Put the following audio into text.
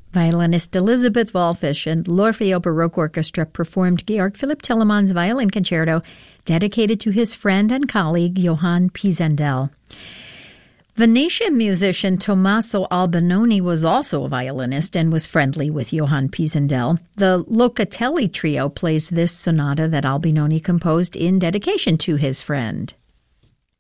Violinist Elisabeth Wallfisch and L'Orfeo Baroque Orchestra performed Georg Philipp Telemann's Violin Concerto, dedicated to his friend and colleague Johann Pisendel. Venetian musician Tommaso Albinoni was also a violinist and was friendly with Johann Pisendel. The Locatelli Trio plays this sonata that Albinoni composed in dedication to his friend.